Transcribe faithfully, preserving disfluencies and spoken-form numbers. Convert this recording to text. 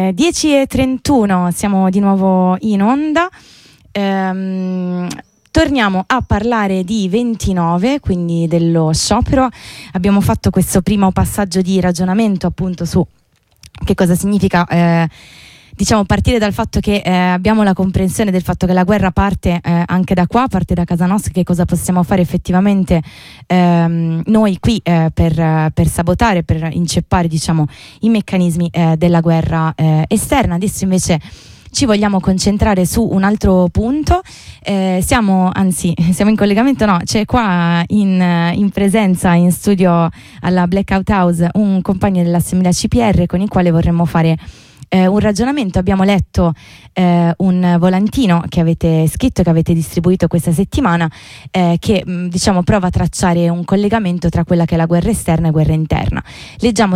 Eh, dieci e trentuno, siamo di nuovo in onda. Ehm, torniamo a parlare di ventinove, quindi dello sciopero. Abbiamo fatto questo primo passaggio di ragionamento appunto su che cosa significa eh, diciamo partire dal fatto che eh, abbiamo la comprensione del fatto che la guerra parte eh, anche da qua, parte da casa nostra, che cosa possiamo fare effettivamente ehm, noi qui eh, per, per sabotare, per inceppare diciamo i meccanismi eh, della guerra eh, esterna. Adesso invece ci vogliamo concentrare su un altro punto, eh, siamo anzi siamo in collegamento, no, c'è qua in, in presenza in studio alla Blackout House un compagno dell'Assemblea C P R con il quale vorremmo fare Eh, un ragionamento. Abbiamo letto eh, un volantino che avete scritto, che avete distribuito questa settimana, eh, che mh, diciamo prova a tracciare un collegamento tra quella che è la guerra esterna e guerra interna. Leggiamo